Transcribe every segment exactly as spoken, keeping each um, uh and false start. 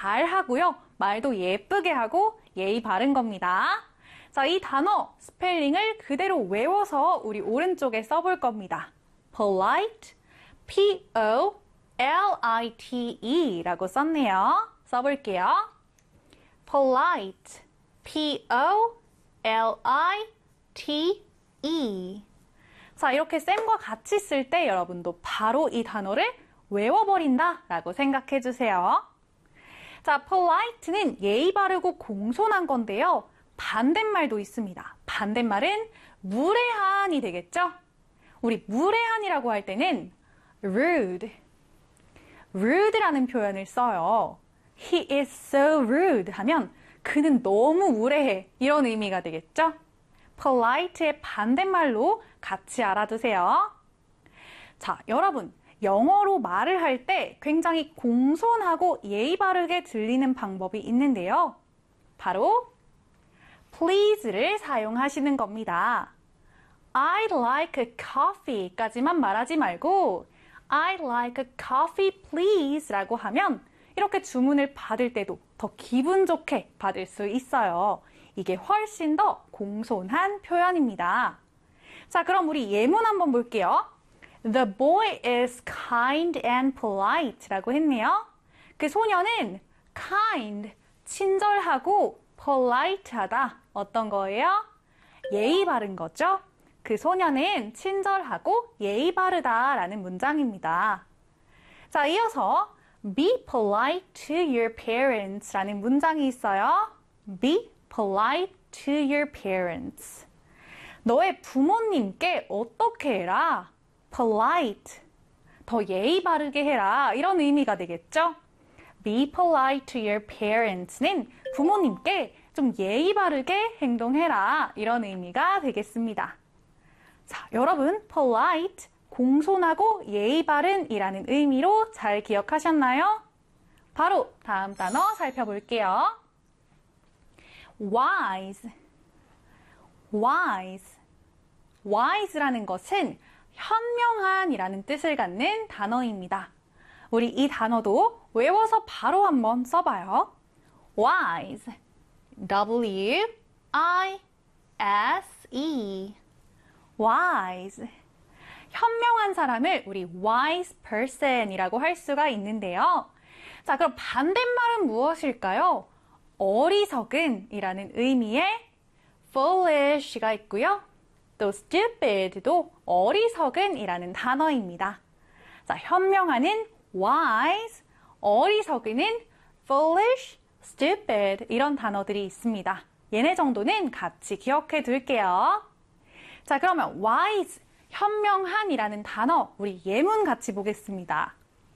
잘 하고요. 말도 예쁘게 하고 예의 바른 겁니다. 자, 이 단어 스펠링을 그대로 외워서 우리 오른쪽에 써볼 겁니다. polite, P O L I T E 라고 썼네요. 써볼게요. polite, P O L I T E. 자, 이렇게 쌤과 같이 쓸 때 여러분도 바로 이 단어를 외워버린다 라고 생각해 주세요. 자, polite는 예의 바르고 공손한 건데요. 반대말도 있습니다. 반대말은 무례한이 되겠죠? 우리 무례한이라고 할 때는 rude, rude라는 표현을 써요. He is so rude 하면 그는 너무 무례해 이런 의미가 되겠죠? polite의 반대말로 같이 알아두세요. 자, 여러분 영어로 말을 할 때 굉장히 공손하고 예의 바르게 들리는 방법이 있는데요. 바로 please를 사용하시는 겁니다. I'd like a coffee 까지만 말하지 말고 I'd like a coffee please 라고 하면 이렇게 주문을 받을 때도 더 기분 좋게 받을 수 있어요. 이게 훨씬 더 공손한 표현입니다. 자, 그럼 우리 예문 한번 볼게요. The boy is kind and polite 라고 했네요. 그 소녀는 kind, 친절하고 polite하다. 어떤 거예요? 예의 바른 거죠. 그 소녀는 친절하고 예의 바르다 라는 문장입니다. 자, 이어서 be polite to your parents 라는 문장이 있어요. be polite to your parents. 너의 부모님께 어떻게 해라? polite, 더 예의 바르게 해라. 이런 의미가 되겠죠? be polite to your parents는 부모님께 좀 예의 바르게 행동해라. 이런 의미가 되겠습니다. 자, 여러분 polite, 공손하고 예의 바른 이라는 의미로 잘 기억하셨나요? 바로 다음 단어 살펴볼게요. wise, wise, wise라는 것은 현명한 이라는 뜻을 갖는 단어입니다. 우리 이 단어도 외워서 바로 한번 써봐요. wise, W I S E, wise. 현명한 사람을 우리 wise person이라고 할 수가 있는데요. 자, 그럼 반대말은 무엇일까요? 어리석은 이라는 의미의 foolish가 있고요. 또 stupid도 어리석은 이라는 단어입니다. 자, 현명한은 wise, 어리석은은 foolish, stupid 이런 단어들이 있습니다. 얘네 정도는 같이 기억해 둘게요. 자, 그러면 wise, 현명한이라는 단어 우리 예문 같이 보겠습니다.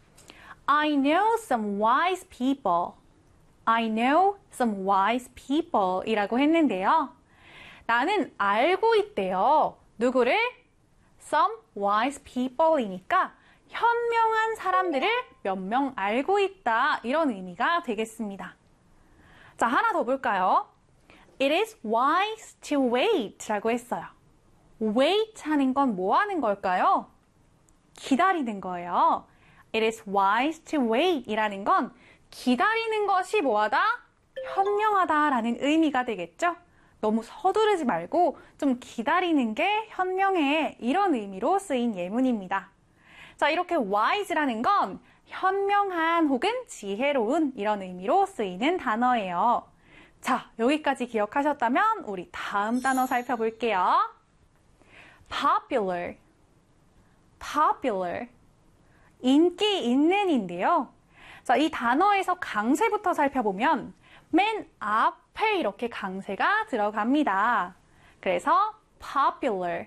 I know some wise people. I know some wise people 이라고 했는데요. 나는 알고 있대요. 누구를? Some wise people이니까 현명한 사람들을 몇 명 알고 있다 이런 의미가 되겠습니다. 자, 하나 더 볼까요? It is wise to wait 라고 했어요. wait 하는 건 뭐 하는 걸까요? 기다리는 거예요. It is wise to wait 이라는 건 기다리는 것이 뭐하다? 현명하다 라는 의미가 되겠죠? 너무 서두르지 말고 좀 기다리는 게 현명해 이런 의미로 쓰인 예문입니다. 자, 이렇게 wise라는 건 현명한 혹은 지혜로운 이런 의미로 쓰이는 단어예요. 자, 여기까지 기억하셨다면 우리 다음 단어 살펴볼게요. popular, popular, 인기 있는인데요. 자, 이 단어에서 강세부터 살펴보면 맨 앞에 이렇게 강세가 들어갑니다. 그래서 popular,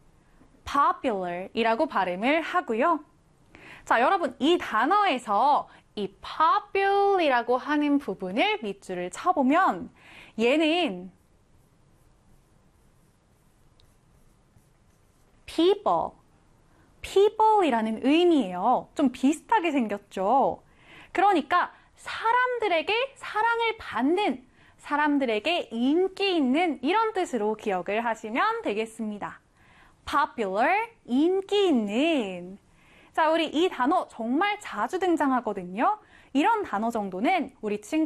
popular 이라고 발음을 하고요. 자, 여러분 이 단어에서 이 popular이라고 하는 부분을 밑줄을 쳐보면 얘는 people, people이라는 의미예요. 좀 비슷하게 생겼죠. 그러니까 사람들에게 사랑을 받는, 사람들에게 인기 있는 이런 뜻으로 기억을 하시면 되겠습니다. popular, 인기 있는. 자, 우리 이 단어 정말 자주 등장하거든요. 이런 단어 정도는 우리 친구